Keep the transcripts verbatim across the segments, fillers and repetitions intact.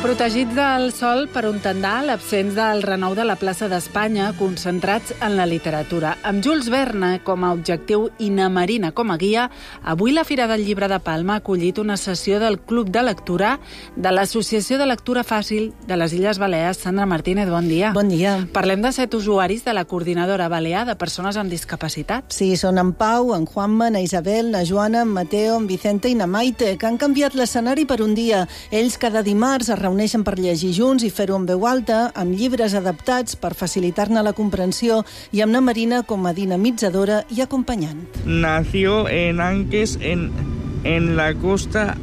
Protegits del sol per un tendal, absents del renou de la plaça d'Espanya, concentrats en la literatura. Amb Jules Verne com a objectiu i Na Marina com a guia, avui la Fira del Llibre de Palma ha acollit una sessió del Club de Lectura de l'Associació de Lectura Fàcil de les Illes Balears. Sandra Martínez, bon dia. Bon dia. Parlem de set usuaris de la Coordinadora Balear de Persones amb Discapacitat. Sí, són en Pau, en Juanma, na Isabel, na Joana, en Mateo, en Vicente i na Maite, que han canviat l'escenari per un dia. Ells cada dimarts es reuneixen per llegir junts i fer-ho en veu alta, amb llibres adaptats per facilitar-ne la comprensió i amb na Marina com a dinamitzadora i acompanyant. Nació en Anques, en, en la costa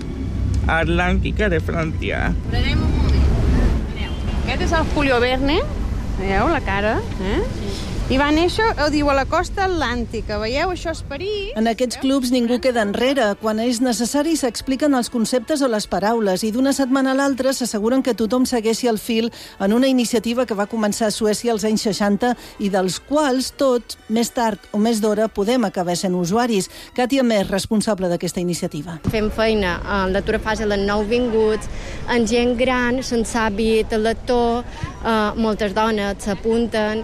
atlàntica de França. Prenem un moment. Aquest és el Julio Verne, veieu la cara? Eh? I va néixer, ho diu, a la costa atlàntica. Veieu, això és París. En aquests clubs ningú queda enrere. Quan és necessari s'expliquen els conceptes o les paraules i d'una setmana a l'altra s'asseguren que tothom segueixi el fil en una iniciativa que va començar a Suècia als anys seixanta i dels quals tots, més tard o més d'hora, podem acabar sent usuaris. Càtia Més, responsable d'aquesta iniciativa. Fem feina en lectura fàcil en nouvinguts, en gent gran, sense hàbit lector, eh, moltes dones s'apunten,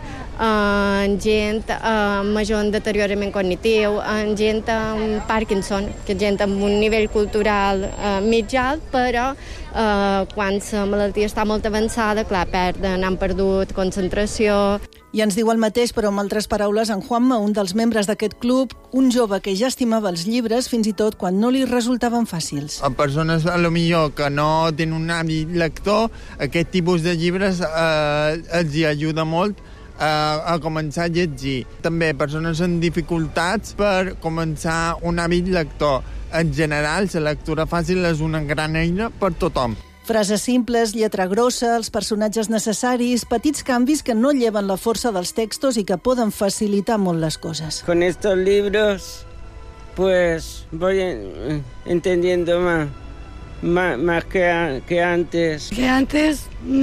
en gent eh, major en deteriorament cognitiu, en gent amb Parkinson, que és gent amb un nivell cultural eh, mig alt, però eh, quan la malaltia està molt avançada, clar, perden, han perdut concentració. I ens diu el mateix, però amb altres paraules, en Juanma, un dels membres d'aquest club, un jove que ja estimava els llibres, fins i tot quan no li resultaven fàcils. A persones, a lo millor, que no tenen un hàbit lector, aquest tipus de llibres eh, els hi ajuda molt a començar a llegir. També persones amb dificultats per començar un hàbit lector. En general, la lectura fàcil és una gran eina per tothom. Frases simples, lletra grossa, els personatges necessaris, petits canvis que no lleven la força dels textos i que poden facilitar molt les coses. Con estos libros, pues, voy entendiendo más, más, más que, que antes. Que antes